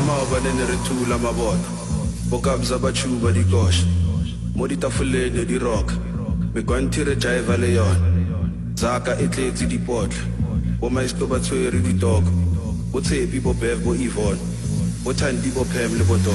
maobane ne re thula mabota bokabza bachuba dikosha mo ditafoleng di rock megwanti re jive le yona zaka e tletse dipotla bo maestro ba tshwere ditoko bo tshepi bo bev bo Yvonne bo thandi bo phem le bo